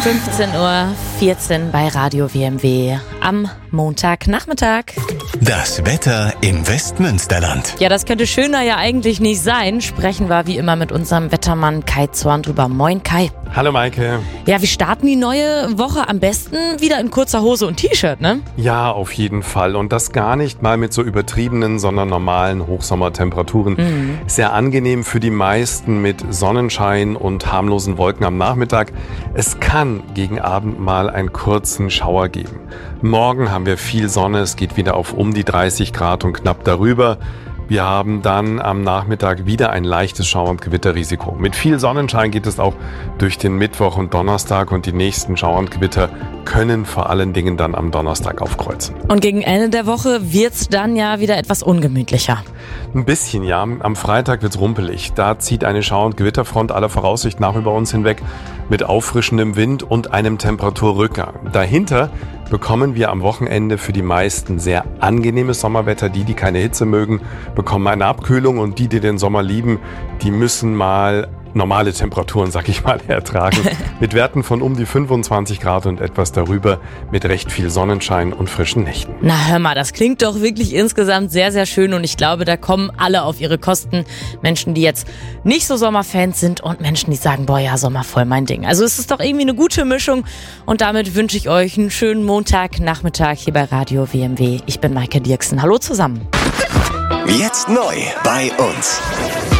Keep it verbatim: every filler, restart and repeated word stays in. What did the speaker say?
fünfzehn Uhr vierzehn bei Radio W M W am Montagnachmittag. Das Wetter im Westmünsterland. Ja, das könnte schöner ja eigentlich nicht sein. Sprechen wir wie immer mit unserem Wettermann Kai Zorn drüber. Moin Kai. Hallo Maike. Ja, wir starten die neue Woche am besten wieder in kurzer Hose und T-Shirt, ne? Ja, auf jeden Fall. Und das gar nicht mal mit so übertriebenen, sondern normalen Hochsommertemperaturen. Mhm. Sehr angenehm für die meisten mit Sonnenschein und harmlosen Wolken am Nachmittag. Es kann gegen Abend mal einen kurzen Schauer geben. Morgen haben wir viel Sonne, es geht wieder auf um die dreißig Grad und knapp darüber. Wir haben dann am Nachmittag wieder ein leichtes Schauer- und Gewitterrisiko. Mit viel Sonnenschein geht es auch durch den Mittwoch und Donnerstag und die nächsten Schauer und Gewitter können vor allen Dingen dann am Donnerstag aufkreuzen. Und gegen Ende der Woche wird's dann ja wieder etwas ungemütlicher. Ein bisschen, ja. Am Freitag wird's rumpelig. Da zieht eine Schauer- und Gewitterfront aller Voraussicht nach über uns hinweg mit auffrischendem Wind und einem Temperaturrückgang. Dahinter bekommen wir am Wochenende für die meisten sehr angenehmes Sommerwetter. Die, die keine Hitze mögen, bekommen eine Abkühlung und die, die den Sommer lieben, die müssen mal normale Temperaturen, sag ich mal, ertragen. Mit Werten von um die fünfundzwanzig Grad und etwas darüber, mit recht viel Sonnenschein und frischen Nächten. Na hör mal, das klingt doch wirklich insgesamt sehr, sehr schön und ich glaube, da kommen alle auf ihre Kosten. Menschen, die jetzt nicht so Sommerfans sind und Menschen, die sagen, boah ja, Sommer voll mein Ding. Also es ist doch irgendwie eine gute Mischung und damit wünsche ich euch einen schönen Montagnachmittag hier bei Radio W M W. Ich bin Maike Dirksen. Hallo zusammen. Jetzt neu bei uns.